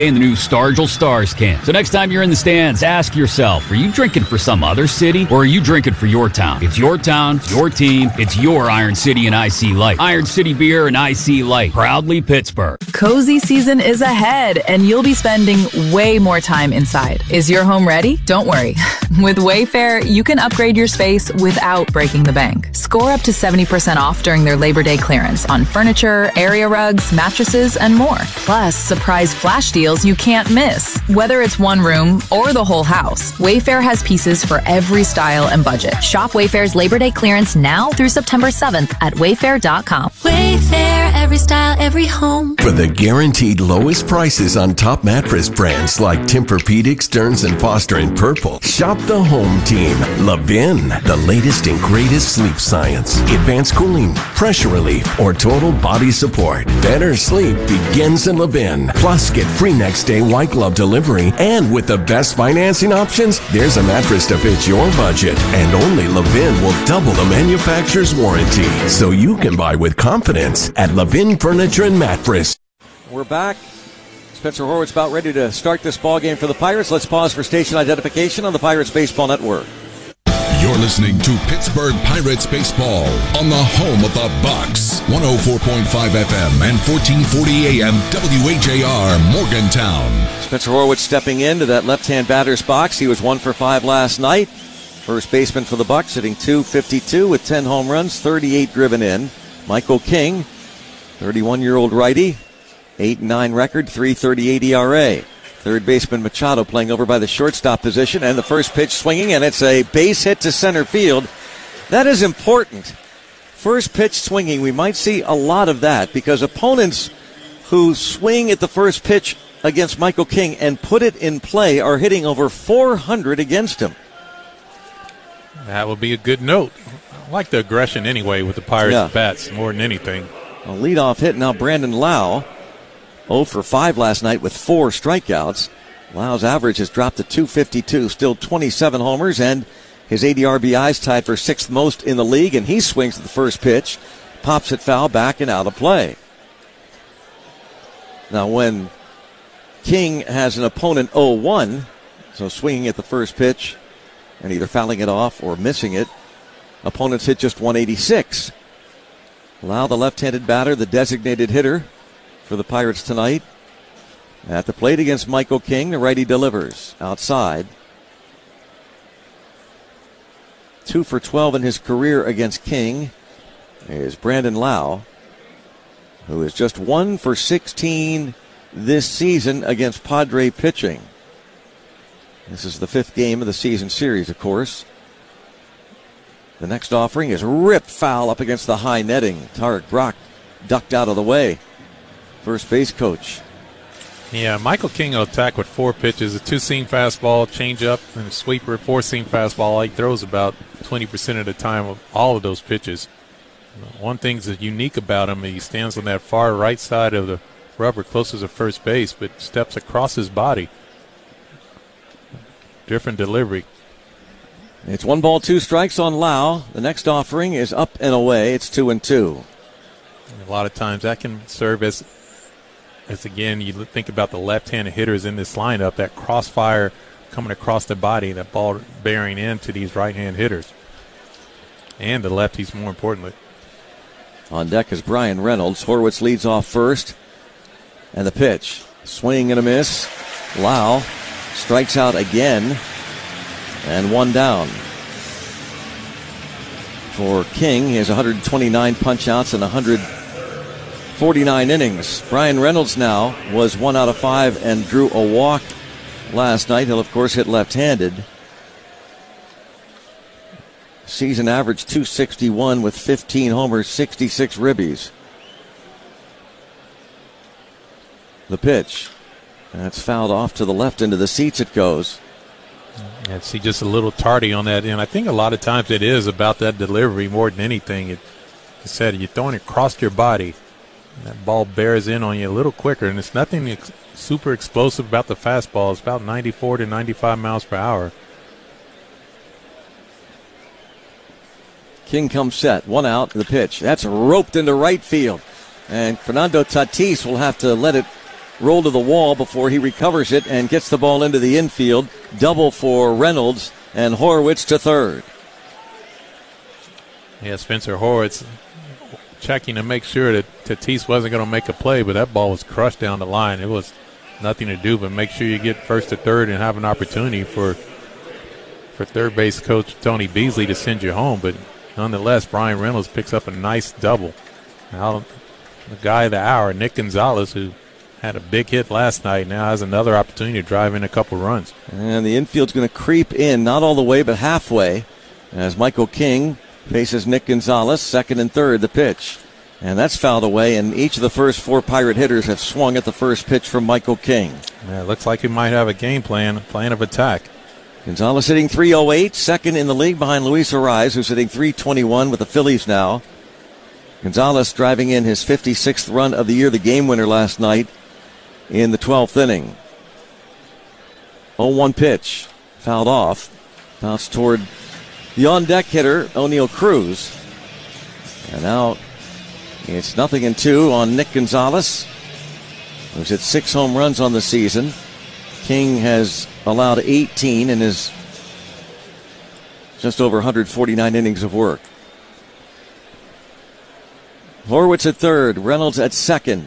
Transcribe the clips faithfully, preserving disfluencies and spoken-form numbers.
In the new Stargell Stars can. So next time you're in the stands, ask yourself, are you drinking for some other city or are you drinking for your town? It's your town, it's your team, it's your Iron City and I C Light. Iron City Beer and I C Light. Proudly Pittsburgh. Cozy season is ahead and you'll be spending way more time inside. Is your home ready? Don't worry. With Wayfair, you can upgrade your space without breaking the bank. Score up to seventy percent off during their Labor Day clearance on furniture, area rugs, mattresses, and more. Plus, surprise flash deals you can't miss. Whether it's one room or the whole house, Wayfair has pieces for every style and budget. Shop Wayfair's Labor Day clearance now through September seventh at wayfair dot com. Wayfair, every style, every home. For the guaranteed lowest prices on top mattress brands like Tempur-Pedic, Stearns and Foster and Purple, shop the home team. Levin, the latest and greatest sleep science, advanced cooling, pressure relief, or total body support. Better sleep begins in Levin. Plus, get free next day white glove delivery, and with the best financing options, there's a mattress to fit your budget. And only Levin will double the manufacturer's warranty, so you can buy with confidence at Levin Furniture and Mattress. We're back. Spencer Horwitz about ready to start this ball game for the Pirates. Let's pause for station identification on the Pirates Baseball Network. You're listening to Pittsburgh Pirates Baseball on the home of the Bucks. one oh four point five F M and fourteen forty A M W H A R Morgantown. Spencer Horwitz stepping into that left-hand batter's box. He was one for five last night. First baseman for the Bucks, hitting two fifty-two with ten home runs, thirty-eight driven in. Michael King, thirty-one-year-old righty, eight and nine record, three thirty-eight E R A. Third baseman Machado playing over by the shortstop position, and the first pitch swinging, and it's a base hit to center field. That is important. First pitch swinging, we might see a lot of that because opponents who swing at the first pitch against Michael King and put it in play are hitting over four hundred against him. That would be a good note. I like the aggression anyway with the Pirates yeah. bats more than anything. A leadoff hit now, Brandon Lau. oh for five last night with four strikeouts. Lau's average has dropped to two fifty-two, still twenty-seven homers, and his eighty R B Is tied for sixth most in the league, and he swings at the first pitch, pops it foul, back and out of play. Now when King has an opponent oh one, so swinging at the first pitch and either fouling it off or missing it, opponents hit just one eighty-six. Lau, the left-handed batter, the designated hitter for the Pirates tonight. At the plate against Michael King, the righty delivers outside. Two for twelve in his career against King is Brandon Lau, who is just one for sixteen this season against Padre pitching. This is the fifth game of the season series, of course. The next offering is ripped foul up against the high netting. Tarek Brock ducked out of the way. First base coach. Yeah, Michael King will attack with four pitches, a two-seam fastball, changeup, and a sweeper, four-seam fastball. He throws about twenty percent of the time of all of those pitches. One thing that's unique about him, he stands on that far right side of the rubber closest to first base, but steps across his body. Different delivery. It's one ball, two strikes on Lau. The next offering is up and away. It's two and two. And a lot of times that can serve as, as again, you think about the left-handed hitters in this lineup, that crossfire coming across the body, that ball bearing into these right-hand hitters. And the lefties, more importantly. On deck is Brian Reynolds. Horwitz leads off first. And the pitch. Swing and a miss. Lau strikes out again. And one down. For King, he has one hundred twenty-nine punch-outs and one hundred forty-nine innings. Brian Reynolds now was one out of five and drew a walk last night. He'll, of course, hit left-handed. Season average two sixty-one with fifteen homers, sixty-six ribbies. The pitch. That's fouled off to the left, into the seats it goes. And see, just a little tardy on that. And I think a lot of times it is about that delivery more than anything. It, it said you're throwing it across your body. And that ball bears in on you a little quicker. And it's nothing ex- super explosive about the fastball. It's about ninety-four to ninety-five miles per hour. King comes set. One out. The pitch. That's roped into right field. And Fernando Tatis will have to let it roll to the wall before he recovers it and gets the ball into the infield. Double for Reynolds and Horwitz to third. Yeah, Spencer Horwitz checking to make sure that Tatis wasn't going to make a play, but that ball was crushed down the line. It was nothing to do but make sure you get first to third and have an opportunity for for third base coach Tony Beasley to send you home. But nonetheless, Brian Reynolds picks up a nice double. Now, the guy of the hour, Nick Gonzalez, who had a big hit last night, now has another opportunity to drive in a couple runs. And the infield's going to creep in, not all the way, but halfway, as Michael King faces Nick Gonzalez, second and third, the pitch. And that's fouled away, and each of the first four Pirate hitters have swung at the first pitch from Michael King. Yeah, it looks like he might have a game plan, plan of attack. Gonzalez hitting three oh eight, second in the league behind Luis Arraez, who's hitting three twenty-one with the Phillies now. Gonzalez driving in his fifty-sixth run of the year, the game winner last night in the twelfth inning. oh one pitch, fouled off, bounced toward the on-deck hitter, O'Neill Cruz. And now it's nothing in two on Nick Gonzalez, who's hit six home runs on the season. King has allowed eighteen in his just over one hundred forty-nine innings of work. Horwitz at third, Reynolds at second.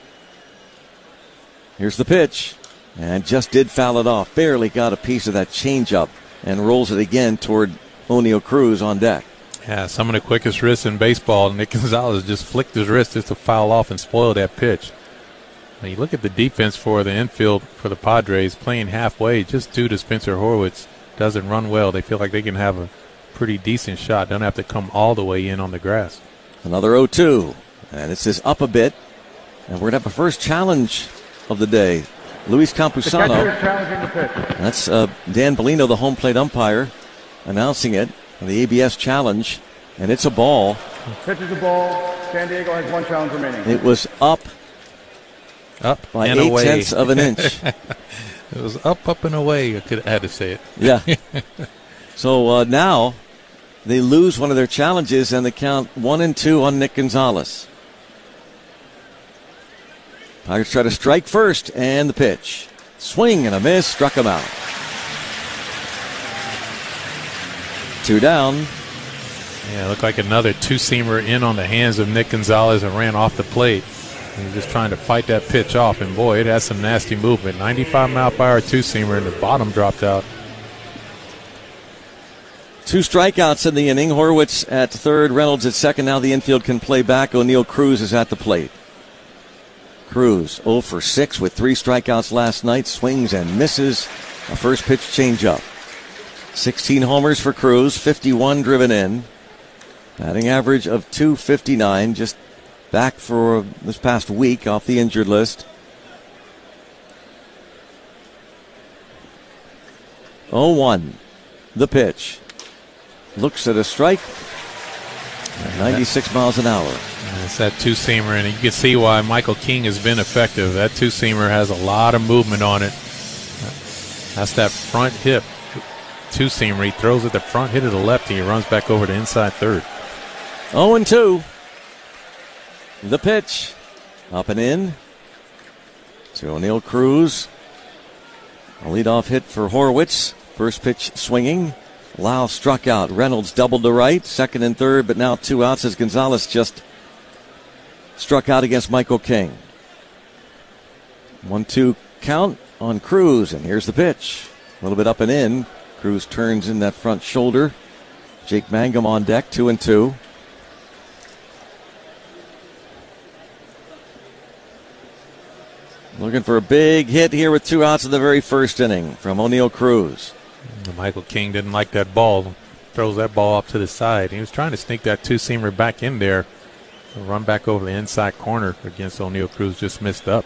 Here's the pitch, and just did foul it off. Barely got a piece of that changeup and rolls it again toward O'Neill Cruz on deck. Yeah, some of the quickest wrists in baseball. Nick Gonzalez just flicked his wrist just to foul off and spoil that pitch. Now you look at the defense for the infield for the Padres playing halfway just due to Spencer Horwitz. Doesn't run well. They feel like they can have a pretty decent shot. Don't have to come all the way in on the grass. Another oh two, and this is up a bit. And we're going to have a first challenge of the day. Luis Campusano. That's uh, Dan Bellino, the home plate umpire, announcing it. The A B S challenge, and it's a ball. Pitch is a ball. San Diego has one challenge remaining. It was up, up by and eight away. tenths of an inch. It was up, up and away. I could have had to say it. Yeah. So uh, now they lose one of their challenges, and they count one and two on Nick Gonzalez. Pirates try to strike first, and the pitch. Swing and a miss, struck him out. Two down. Yeah, it looked like another two-seamer in on the hands of Nick Gonzalez and ran off the plate. He was just trying to fight that pitch off, and boy, it has some nasty movement. ninety-five mile per hour two-seamer, and the bottom dropped out. Two strikeouts in the inning. Horwitz at third, Reynolds at second. Now the infield can play back. O'Neill Cruz is at the plate. Cruz oh for six with three strikeouts last night. Swings and misses. A first pitch changeup. sixteen homers for Cruz, fifty-one driven in. Batting average of two fifty-nine, just back for this past week off the injured list. oh one, the pitch. Looks at a strike. ninety-six miles an hour. It's that two-seamer, and you can see why Michael King has been effective. That two-seamer has a lot of movement on it. That's that front hip. Two-seamer, he throws at the front, hit it to the left, and he runs back over to inside third. oh and two. The pitch. Up and in to O'Neill Cruz. A leadoff hit for Horwitz. First pitch swinging. Lau struck out. Reynolds doubled to right. Second and third, but now two outs as Gonzalez just struck out against Michael King. one two count on Cruz, and here's the pitch. A little bit up and in. Cruz turns in that front shoulder. Jake Mangum on deck, two and two. Looking for a big hit here with two outs in the very first inning from O'Neill Cruz. Michael King didn't like that ball. Throws that ball up to the side. He was trying to sneak that two-seamer back in there. Run back over the inside corner against O'Neill Cruz. Just missed up.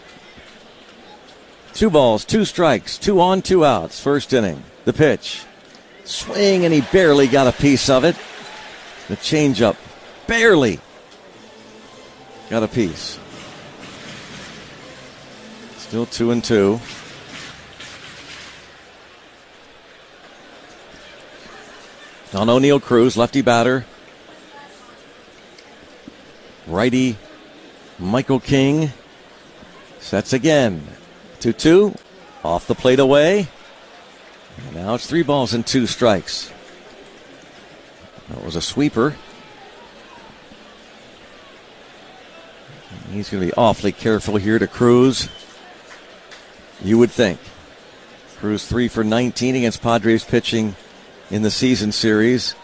Two balls, two strikes, two on, two outs. First inning. The pitch. Swing, and he barely got a piece of it. The changeup. Barely got a piece. Still two and two. On O'Neill Cruz, lefty batter. Righty Michael King Sets again. two two. Off the plate away. And now it's three balls and two strikes. That was a sweeper. He's going to be awfully careful here to Cruz. You would think. Cruz three for nineteen against Padres pitching in the season series.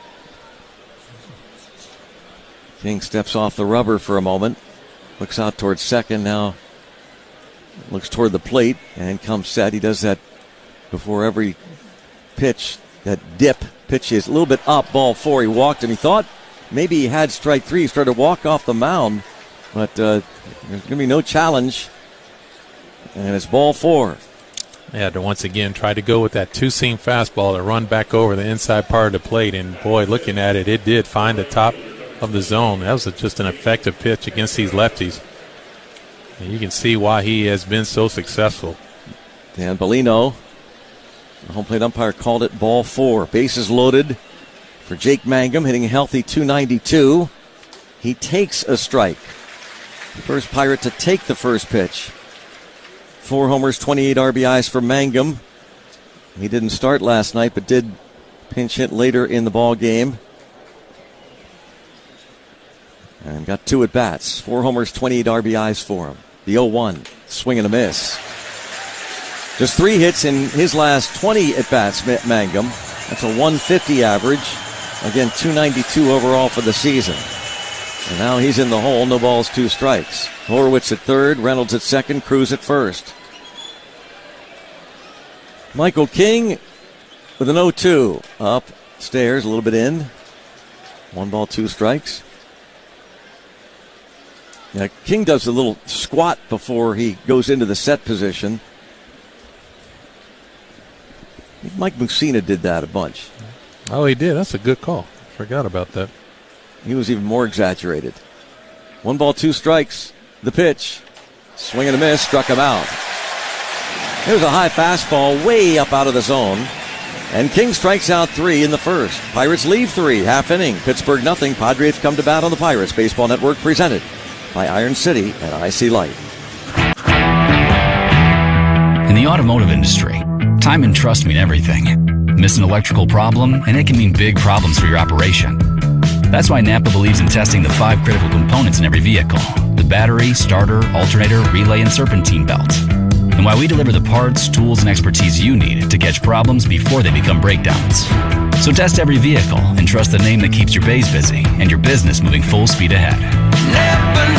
King steps off the rubber for a moment. Looks out towards second. Now looks toward the plate and comes set. He does that before every pitch. That dip pitch is a little bit up, ball four. He walked and he thought maybe he had strike three. He started to walk off the mound. But uh, there's going to be no challenge. And it's ball four. They had to once again try to go with that two-seam fastball to run back over the inside part of the plate. And, boy, looking at it, it did find the top of the zone. That was a, just an effective pitch against these lefties. And you can see why he has been so successful. Dan Bellino, the home plate umpire, called it ball four. Bases loaded for Jake Mangum, hitting a healthy two ninety-two. He takes a strike. The first Pirate to take the first pitch. Four homers, twenty-eight R B Is for Mangum. He didn't start last night, but did pinch hit later in the ball game. And got two at bats. Four homers, twenty-eight R B Is for him. The oh one, swing and a miss. Just three hits in his last twenty at bats, Mangum. That's a one fifty average. Again, two ninety-two overall for the season. And now he's in the hole. No balls, two strikes. Horowitz at third, Reynolds at second, Cruz at first. Michael King with an oh two. Upstairs, a little bit in. One ball, two strikes. Now, King does a little squat before he goes into the set position. I think Mike Mussina did that a bunch. Oh, he did. That's a good call. Forgot about that. He was even more exaggerated. One ball, two strikes. The pitch. Swing and a miss. Struck him out. Here's a high fastball way up out of the zone. And King strikes out three in the first. Pirates lead three. Half inning. Pittsburgh nothing. Padres come to bat on the Pirates Baseball Network, presented by Iron City and I C Light. In the automotive industry, time and trust mean everything. Miss an electrical problem, and it can mean big problems for your operation. That's why Napa believes in testing the five critical components in every vehicle: the battery, starter, alternator, relay, and serpentine belt. And why we deliver the parts, tools, and expertise you need to catch problems before they become breakdowns. So test every vehicle and trust the name that keeps your bays busy and your business moving full speed ahead. Napa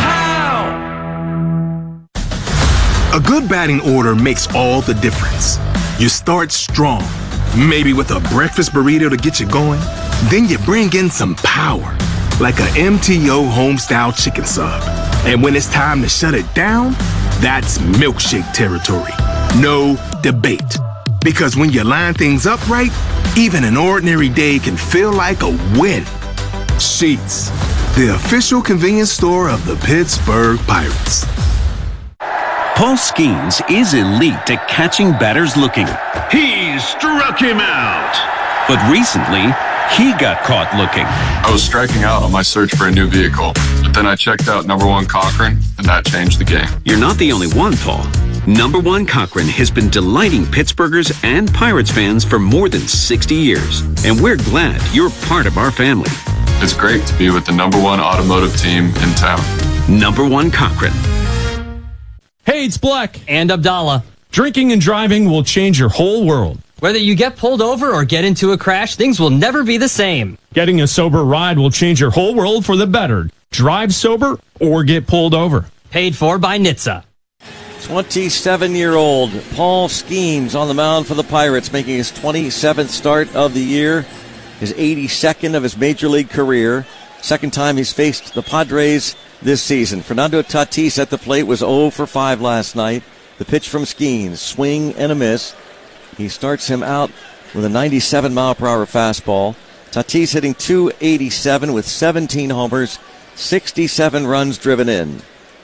know-how. A good batting order makes all the difference. You start strong, maybe with a breakfast burrito to get you going. Then you bring in some power, like a M T O home-style chicken sub. And when it's time to shut it down, that's milkshake territory. No debate. Because when you line things up right, even an ordinary day can feel like a win. Sheetz, the official convenience store of the Pittsburgh Pirates. Paul Skeens is elite at catching batters looking. He struck him out. But recently, he got caught looking. I was striking out on my search for a new vehicle, but then I checked out Number One Cochran, and that changed the game. You're not the only one, Paul. Number One Cochran has been delighting Pittsburghers and Pirates fans for more than sixty years, and we're glad you're part of our family. It's great to be with the number one automotive team in town. Number One Cochran. Hey, it's Black. And Abdallah. Drinking and driving will change your whole world. Whether you get pulled over or get into a crash, things will never be the same. Getting a sober ride will change your whole world for the better. Drive sober or get pulled over. Paid for by N H T S A. twenty-seven-year-old Paul Skeens on the mound for the Pirates, making his twenty-seventh start of the year, his eighty-second of his major league career. Second time he's faced the Padres this season. Fernando Tatis at the plate was oh for five last night. The pitch from Skeens, swing and a miss. He starts him out with a ninety-seven mile per hour fastball. Tatis hitting two eighty-seven with seventeen homers, sixty-seven runs driven in.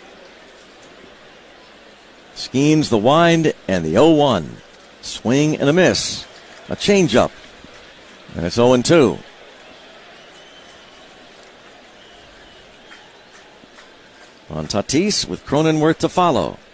Skeens the wind and the oh one. Swing and a miss. A changeup. And it's oh and two. On Tatis with Cronenworth to follow.